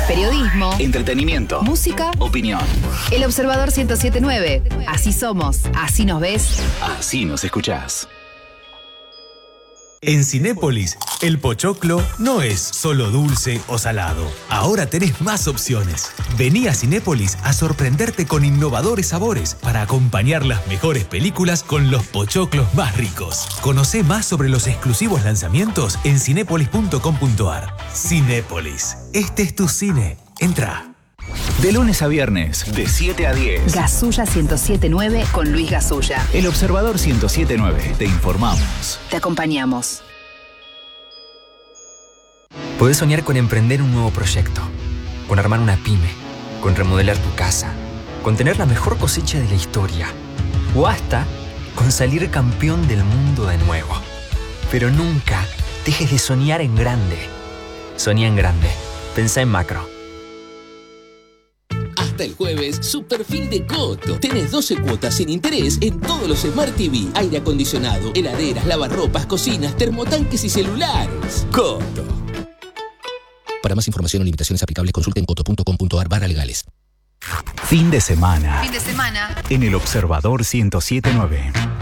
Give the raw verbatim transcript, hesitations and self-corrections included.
Periodismo, entretenimiento, música, opinión. El Observador ciento siete punto nueve. Así somos, así nos ves, así nos escuchás. En Cinépolis, el pochoclo no es solo dulce o salado. Ahora tenés más opciones. Vení a Cinépolis a sorprenderte con innovadores sabores para acompañar las mejores películas con los pochoclos más ricos. Conocé más sobre los exclusivos lanzamientos en cinépolis punto com punto ar. Cinépolis, este es tu cine. Entra. De lunes a viernes, de siete a diez. Gasulla ciento siete punto nueve con Luis Gasulla. El Observador ciento siete punto nueve. Te informamos. Te acompañamos. Podés soñar con emprender un nuevo proyecto, con armar una pyme, con remodelar tu casa, con tener la mejor cosecha de la historia, o hasta con salir campeón del mundo de nuevo. Pero nunca dejes de soñar en grande. Soñá en grande. Pensá en macro. Hasta el jueves, super fin de Coto. Tenés doce cuotas sin interés en todos los Smart T V, aire acondicionado, heladeras, lavarropas, cocinas, termotanques y celulares. Coto. Para más información o limitaciones aplicables, consulten coto punto com punto ar barra legales. Fin de semana. Fin de semana. En el Observador ciento siete punto nueve.